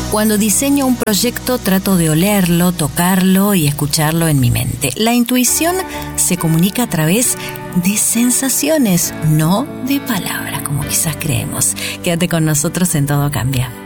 Cuando diseño un proyecto trato de olerlo, tocarlo y escucharlo en mi mente. La intuición se comunica a través de sensaciones, no de palabras, como quizás creemos. Quédate con nosotros en Todo Cambia.